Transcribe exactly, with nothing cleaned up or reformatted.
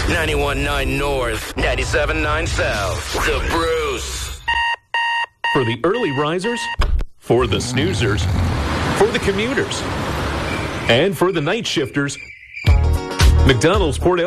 ninety-one point nine North, ninety-seven point nine South. The Bruce. For the early risers, for the snoozers, for the commuters, and for the night shifters, McDonald's Port